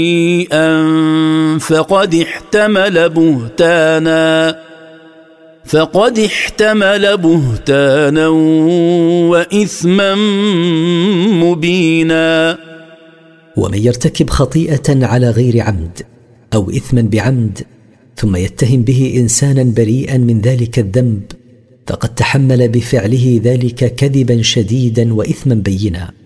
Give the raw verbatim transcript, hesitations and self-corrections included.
فقد احتمل بهتانا فقد احتمل بهتانا وإثما مبينا. ومن يرتكب خطيئة على غير عمد أو إثما بعمد ثم يتهم به إنسانا بريئا من ذلك الذنب فقد تحمل بفعله ذلك كذبا شديدا وإثما بينا.